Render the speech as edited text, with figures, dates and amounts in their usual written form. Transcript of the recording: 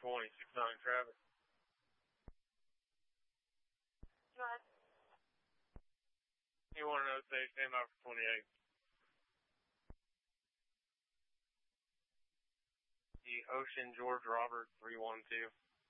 20, 6-9 traffic. Go ahead. You want to know, say, stand by for 28. The Ocean George Robert 312.